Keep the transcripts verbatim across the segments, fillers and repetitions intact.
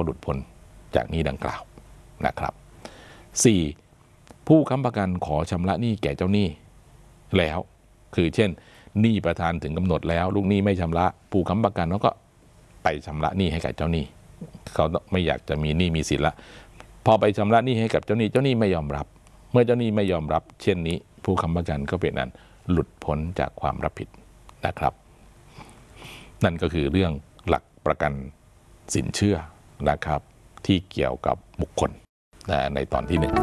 หลุดพ้นจากหนี้ดังกล่าวนะครับสี่ผู้ค้ำประกันขอชำระหนี้แก่เจ้าหนี้แล้วคือเช่นหนี้ประธานถึงกำหนดแล้วลูกหนี้ไม่ชำระผู้ค้ำประกันเขาก็ไปชำระหนี้ให้กับเจ้าหนี้เขาไม่อยากจะมีหนี้มีสินละพอไปชำระหนี้ให้กับเจ้าหนี้เจ้าหนี้ไม่ยอมรับเมื่อเจ้าหนี้ไม่ยอมรับเช่นนี้ผู้ค้ำประกันก็เป็นนั้นหลุดพ้นจากความรับผิดนะครับนั่นก็คือเรื่องหลักประกันสินเชื่อนะครับที่เกี่ยวกับบุคคลนะในตอนที่หนึ่ง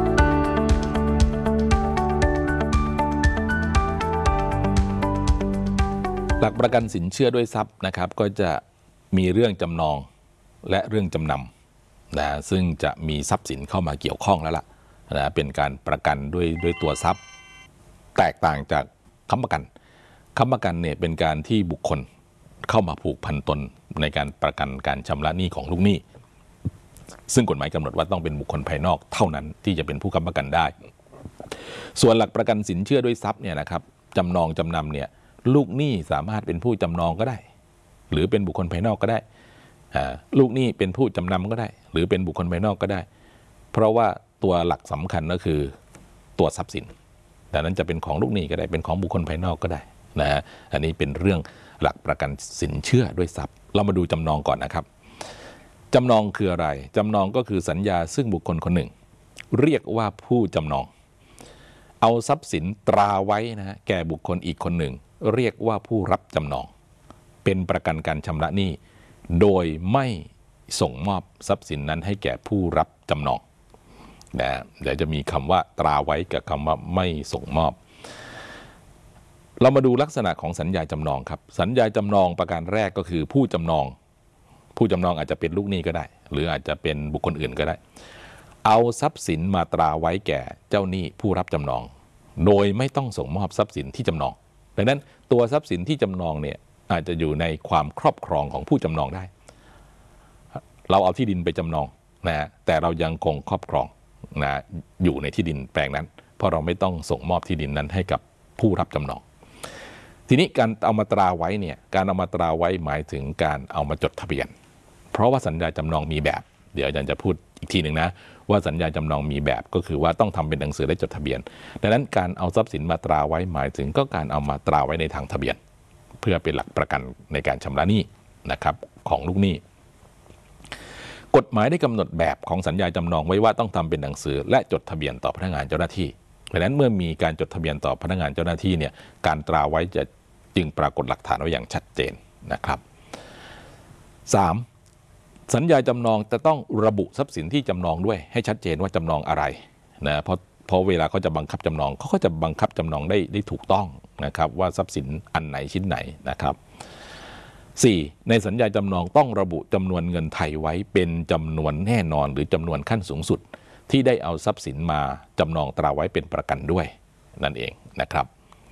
หลักประกันสินเชื่อด้วยทรัพย์นะครับก็จะมีเรื่องจำนองและเรื่องจำนำนะซึ่งจะมีทรัพย์สินเข้ามาเกี่ยวข้องแล้วล่ะนะเป็นการประกันด้วยด้วยตัวทรัพย์แตกต่างจากค้ำประกันค้ำประกันเนี่ยเป็นการที่บุคคลเข้ามาผูกพันตนในการประกันการชำระหนี้ของลูกหนี้ซึ่งกฎหมายกำหนดว่าต้องเป็นบุคคลภายนอกเท่านั้นที่จะเป็นผู้ค้ำประกันได้ส่วนหลักประกันสินเชื่อด้วยทรัพย์เนี่ยนะครับจำนองจำนำเนี่ยลูกหนี้สามารถเป็นผู้จำนองก็ได้หรือเป็นบุคคลภายนอกก็ได้ลูกหนี้เป็นผู้จำนำก็ได้หรือเป็นบุคคลภายนอกก็ได้เพราะว่าตัวหลักสำคัญก็คือตัวทรัพย์สินดังนั้นจะเป็นของลูกหนี้ก็ได้เป็นของบุคคลภายนอกก็ได้นะฮะอันนี้เป็นเรื่องหลักประกันสินเชื่อด้วยทรัพย์เรามาดูจำนองก่อนนะครับจำนองคืออะไรจำนองก็คือสัญญาซึ่งบุคคลคนหนึ่งเรียกว่าผู้จำนองเอาทรัพย์สินตราไว้นะฮะแก่บุคคลอีกคนหนึ่งเรียกว่าผู้รับจำนองเป็นประกันการชำระหนี้โดยไม่ส่งมอบทรัพย์สินนั้นให้แก่ผู้รับจำนองนะเดี๋ยวจะมีคำว่าตราไว้กับคำว่าไม่ส่งมอบเรามาดูลักษณะของสัญญาจำนองครับสัญญาจำนองประการแรกก็คือผู้จำนองผู้จำนองอาจจะเป็นลูกหนี้ก็ได้หรืออาจจะเป็นบุคคลอื่นก็ได้เอาทรัพย์สินมาตราไว้แก่เจ้าหนี้ผู้รับจำนองโดยไม่ต้องส่งมอบทรัพย์สินที่จำนองดังนั้นตัวทรัพย์สินที่จำนองเนี่ยอาจจะอยู่ในความครอบครองของผู้จำนองได้เราเอาที่ดินไปจำนองนะแต่เรายังคงครอบครองนะอยู่ในที่ดินแปลงนั้นเพราะเราไม่ต้องส่งมอบที่ดินนั้นให้กับผู้รับจำนองทีนี้การเอามาตราไว้เนี่ยการเอามาตราไว้หมายถึงการเอามาจดทะเบียนเพราะว่าสัญญาจำนองมีแบบเดี๋ยวอาจารย์จะพูดอีกทีหนึ่งนะว่าสัญญาจำนองมีแบบก็คือว่าต้องทำเป็นหนังสือและจดทะเบียนดังนั้นการเอาทรัพย์สินมาตราไว้หมายถึงก็การเอามาตราไว้ในทางทะเบียนเพื่อเป็นหลักประกันในการชำระหนี้นะครับของลูกหนี้กฎหมายได้กำหนดแบบของสัญญาจำนองไว้ว่าต้องทำเป็นหนังสือและจดทะเบียนต่อพนักงานเจ้าหน้าที่ดังนั้นเมื่อมีการจดทะเบียนต่อพนักงานเจ้าหน้าที่เนี่ยการตราไว้จะจึงปรากฏหลักฐานไว้อย่างชัดเจนนะครับสามสัญญาจำนองจะต้องระบุทรัพย์สินที่จำนองด้วยให้ชัดเจนว่าจำนองอะไรนะเพราะเพราะเวลาเขาจะบังคับจำนองเขาก็จะบังคับจำนองได้ได้ถูกต้องนะครับว่าทรัพย์สินอันไหนชิ้นไหนนะครับสี่ในสัญญาจำนองต้องระบุจำนวนเงินไทยไว้เป็นจำนวนแน่นอนหรือจำนวนขั้นสูงสุดที่ได้เอาทรัพย์สินมาจำนองตราไว้เป็นประกันด้วยนั่นเองนะครับ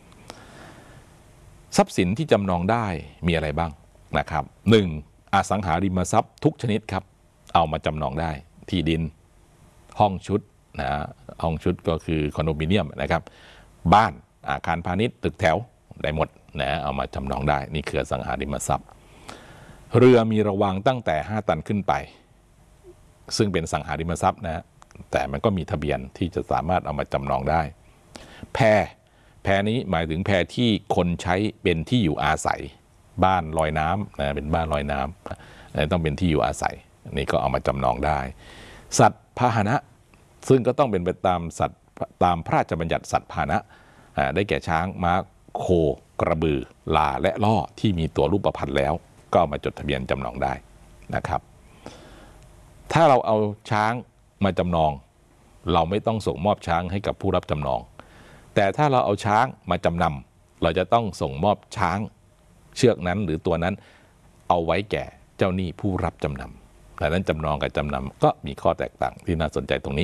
ทรัพย์สินที่จำนองได้มีอะไรบ้างนะครับหนึ่งอสังหาริมทรัพย์ทุกชนิดครับเอามาจำนองได้ที่ดินห้องชุดนะห้องชุดก็คือคอนโดมิเนียมนะครับบ้านอาคารพาณิชย์ตึกแถวได้หมดนะเอามาจำนองได้นี่คืออสังหาริมทรัพย์เรือมีระวางตั้งแต่ห้าตันขึ้นไปซึ่งเป็นอสังหาริมทรัพย์นะแต่มันก็มีทะเบียนที่จะสามารถเอามาจำนองได้แพแพนี้หมายถึงแพที่คนใช้เป็นที่อยู่อาศัยบ้านลอยน้ำนะเป็นบ้านลอยน้ำต้องเป็นที่อยู่อาศัยนี่ก็เอามาจำนองได้สัตว์พาหนะซึ่งก็ต้องเป็นไปตามสัตว์ตามพระราชบัญญัติสัตว์พาหนะได้แก่ช้างม้าโคกระบือลาและล่อที่มีตัวรูปพรรณแล้วก็เอามาจดทะเบียนจำนองได้นะครับถ้าเราเอาช้างมาจำนองเราไม่ต้องส่งมอบช้างให้กับผู้รับจำนองแต่ถ้าเราเอาช้างมาจำนำเราจะต้องส่งมอบช้างเชือกนั้นหรือตัวนั้นเอาไว้แก่เจ้าหนี้ผู้รับจำนำดังนั้นจำนองกับจำนำก็มีข้อแตกต่างที่น่าสนใจตรงนี้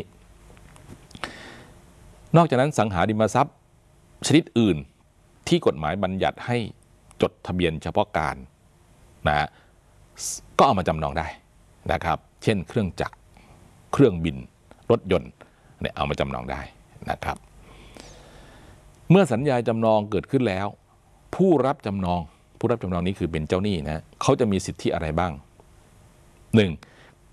นอกจากนั้นสังหาริมทรัพย์ชนิดอื่นที่กฎหมายบัญญัติให้จดทะเบียนเฉพาะการนะก็เอามาจำนองได้นะครับเช่นเครื่องจักรเครื่องบินรถยนต์เนี่ยเอามาจำนองได้นะครับเมื่อสัญญาจำนองเกิดขึ้นแล้วผู้รับจำนองผู้รับจำนองนี้คือเป็นเจ้าหนี้นะเขาจะมีสิทธิอะไรบ้างหนึ่ง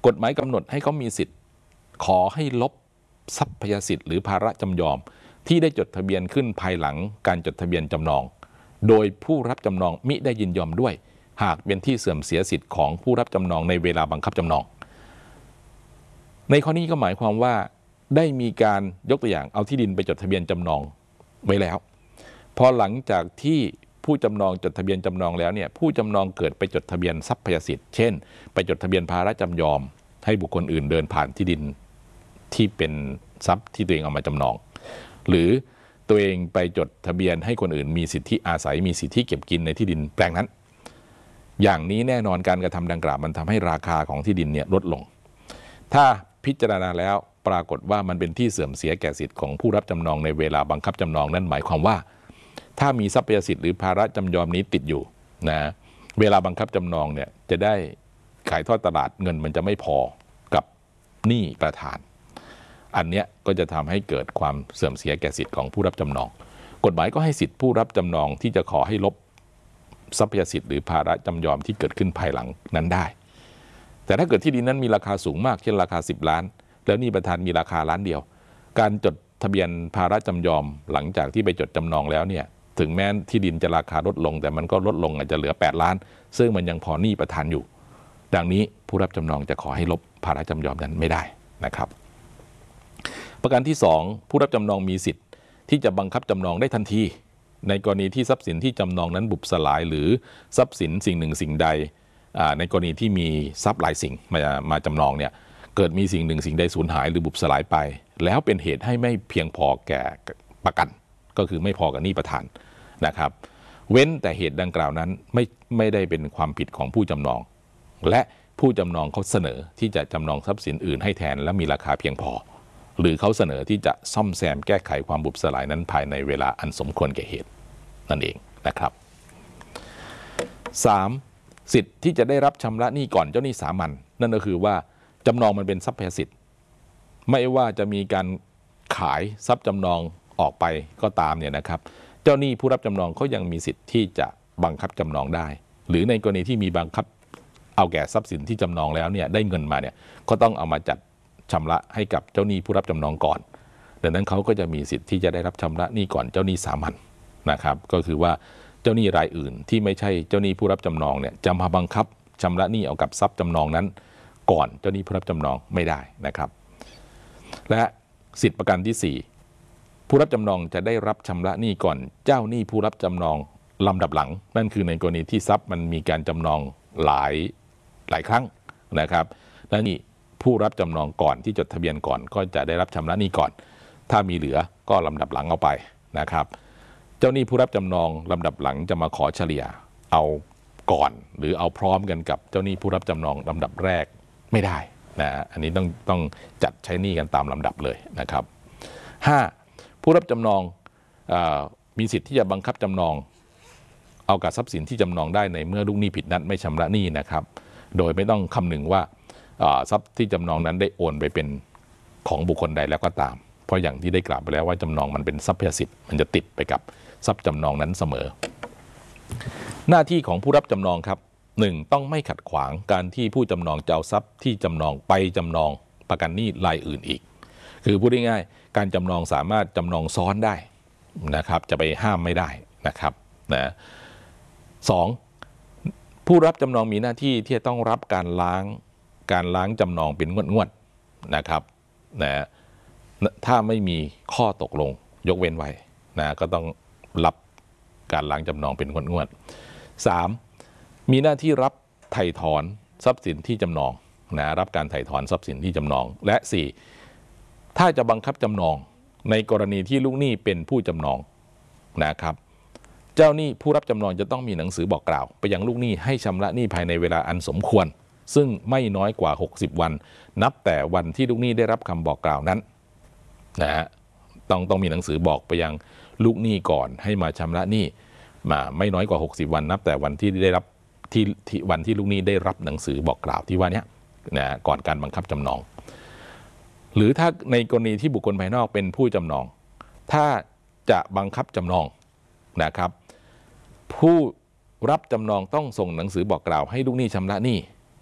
กฎหมายกำหนดให้เขามีสิทธิ์ขอให้ลบทรัพยสิทธิ์หรือภาระจำยอมที่ได้จดทะเบียนขึ้นภายหลังการจดทะเบียนจำนองโดยผู้รับจำนองมิได้ยินยอมด้วยหากเป็นที่เสื่อมเสียสิทธิ์ของผู้รับจำนองในเวลาบังคับจำนองในข้อนี้ก็หมายความว่าได้มีการยกตัวอย่างเอาที่ดินไปจดทะเบียนจำนองไว้แล้วพอหลังจากที่ผู้จำนองจดทะเบียนจำนองแล้วเนี่ยผู้จำนองเกิดไปจดทะเบียนทรัพยสิทธิ์เช่นไปจดทะเบียนภาระจำยอมให้บุคคลอื่นเดินผ่านที่ดินที่เป็นทรัพย์ที่ตัวเองเอามาจำนองหรือตัวเองไปจดทะเบียนให้คนอื่นมีสิทธิอาศัยมีสิทธิเก็บกินในที่ดินแปลงนั้นอย่างนี้แน่นอนการกระทำดังกล่าวมันทำให้ราคาของที่ดินเนี่ยลดลงถ้าพิจารณาแล้วปรากฏว่ามันเป็นที่เสื่อมเสียแก่สิทธิ์ของผู้รับจำนองในเวลาบังคับจำนองนั่นหมายความว่าถ้ามีทรัพยสิทธิ์หรือภาระจำยอมนี้ติดอยู่นะเวลาบังคับจำนองเนี่ยจะได้ขายทอดตลาดเงินมันจะไม่พอกับหนี้ประธานอันเนี้ยก็จะทำให้เกิดความเสื่อมเสียแก่สิทธิ์ของผู้รับจำนองกฎหมายก็ให้สิทธิ์ผู้รับจำนองที่จะขอให้ลบทรัพยสิทธิ์หรือภาระจำยอมที่เกิดขึ้นภายหลังนั้นได้แต่ถ้าเกิดที่ดินนั้นมีราคาสูงมากเช่นราคาสิบล้านแล้วหนี้ประธานมีราคาล้านเดียวการจดทะเบียนภาระจำยอมหลังจากที่ไปจดจำนองแล้วเนี่ยถึงแม้ที่ดินจะราคาลดลงแต่มันก็ลดลงอาจจะเหลือแปดล้านซึ่งมันยังพอหนี้ประธานอยู่ดังนี้ผู้รับจำนองจะขอให้ลบภาระจำยอมนั้นไม่ได้นะครับประการที่สองผู้รับจำนองมีสิทธิ์ที่จะบังคับจำนองได้ทันทีในกรณีที่ทรัพย์สินที่จำนองนั้นบุบสลายหรือทรัพย์สินสิ่งหนึ่งสิ่งใดในกรณีที่มีทรัพย์หลายสิ่งมามาจำนองเนี่ยเกิดมีสิ่งหนึ่งสิ่งใดสูญหายหรือบุบสลายไปแล้วเป็นเหตุให้ไม่เพียงพอแก่ประกันก็คือไม่พอกับหนี้ประธานนะครับเว้นแต่เหตุดังกล่าวนั้นไม่ไม่ได้เป็นความผิดของผู้จำนองและผู้จำนองเขาเสนอที่จะจำนองทรัพย์สินอื่นให้แทนและมีราคาเพียงพอหรือเขาเสนอที่จะซ่อมแซมแก้ไขความบุบสลายนั้นภายในเวลาอันสมควรแก่เหตุนั่นเองนะครับ สาม สิทธิ์ที่จะได้รับชำระหนี้ก่อนเจ้าหนี้สามัญนั่นก็คือว่าจำนองมันเป็นทรัพยสิทธิ์ไม่ว่าจะมีการขายทรัพย์จำนองออกไปก็ตามเนี่ยนะครับเจ้าหนี้ผู้รับจำนองเขายังมีสิทธิ์ที่จะบังคับจำนองได้หรือในกรณีที่มีบังคับเอาแก่ทรัพย์สินที่จำนองแล้วเนี่ยได้เงินมาเนี่ยก็ต้องเอามาจัดชำระให้กับเจ้าหนี้ผู้รับจำนองก่อนดังนั้นเขาก็จะมีสิทธิ์ที่จะได้รับชำระหนี้ก่อนเจ้าหนี้สามัญนะครับก็คือว่าเจ้าหนี้รายอื่นที่ไม่ใช่เจ้าหนี้ผู้รับจำนองเนี่ยจะมาบังคับชำระหนี้เอากับทรัพย์จำนองนั้นก่อนเจ้าหนี้ผู้รับจำนองไม่ได้นะครับและสิทธิประการที่สี่ผู้รับจำนองจะได้รับชำระหนี้ก่อนเจ้าหนี้ผู้รับจำนองลำดับหลังนั่นคือในกรณีที่ทรัพย์มันมีการจำนองหลายหลายครั้งนะครับและนี่ผู้รับจำนองก่อนที่จดทะเบียนก่อนก็จะได้รับชำระหนี้ก่อนถ้ามีเหลือก็ลำดับหลังเอาไปนะครับเจ้าหนี้ผู้รับจำนองลำดับหลังจะมาขอเฉลี่ยเอาก่อนหรือเอาพร้อมกันกับเจ้าหนี้ผู้รับจำนองลำดับแรกไม่ได้นะอันนี้ต้องต้องจัดใช้หนี้กันตามลำดับเลยนะครับห้าผู้รับจำนองเอ่อมีสิทธิ์ที่จะบังคับจำนองเอากับทรัพย์สินที่จำนองได้ในเมื่อลูกหนี้ผิดนัดไม่ชำระหนี้นะครับโดยไม่ต้องคำนึงว่าทรัพย์ที่จำนองนั้นได้โอนไปเป็นของบุคคลใดแล้วก็ตามเพราะอย่างที่ได้กล่าวไปแล้วว่าจำนองมันเป็นทรัพยสิทธิ์มันจะติดไปกับทรัพย์จำนองนั้นเสมอหน้าที่ของผู้รับจำนองครับหนึ่งต้องไม่ขัดขวางการที่ผู้จำนองจะเอาทรัพย์ที่จำนองไปจำนองประกันหนี้รายอื่นอีกคือพูดง่ายๆการจำนองสามารถจำนองซ้อนได้นะครับจะไปห้ามไม่ได้นะครับนะสองผู้รับจำนองมีหน้าที่ที่จะต้องรับการล้างการล้างจำนองเป็นงวดๆนะครับนะถ้าไม่มีข้อตกลงยกเว้นไว้นะก็ต้องรับการล้างจำนองเป็นงวดๆสามมีหน้าที่รับไถ่ถอนทรัพย์สินที่จำนองนะรับการไถ่ถอนทรัพย์สินที่จำนองและสี่ถ้าจะบังคับจำนองในกรณีที่ลูกหนี้เป็นผู้จำนองนะครับเจ้าหนี้ผู้รับจำนองจะต้องมีหนังสือบอกกล่าวไปยังลูกหนี้ให้ชำระหนี้ภายในเวลาอันสมควรซึ่งไม่น้อยกว่าหกสิบวันนับแต่วันที่ลูกหนี้ได้รับคำบอกกล่าวนั้นนะฮะต้องต้องมีหนังสือบอกไปยังลูกหนี้ก่อนให้มาชำระหนี้มาไม่น้อยกว่าหกสิบวันนับแต่วันที่ได้รับที่ที่วันที่ลูกหนี้ได้รับหนังสือบอกกล่าวที่ว่านี้นะก่อนการบังคับจำนองหรือถ้าในกรณีที่บุคคลภายนอกเป็นผู้จำนองถ้าจะบังคับจำนองนะครับผู้รับจำนองต้องส่งหนังสือบอกกล่าวให้ลูกหนี้ชำระหนี้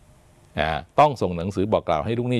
อ่าต้องส่งหนังสือบอกกล่าวให้ลูกหนี้